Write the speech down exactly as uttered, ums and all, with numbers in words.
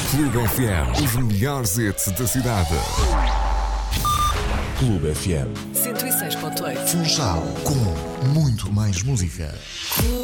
Clube F M, os melhores hits da cidade. Clube F M cento e seis ponto oito. Funchal, com muito mais música.